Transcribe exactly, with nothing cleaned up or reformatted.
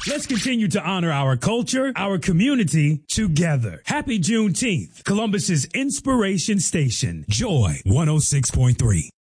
Let's continue to honor our culture, our community together. Happy Juneteenth, Columbus's inspiration station, Joy one oh six point three.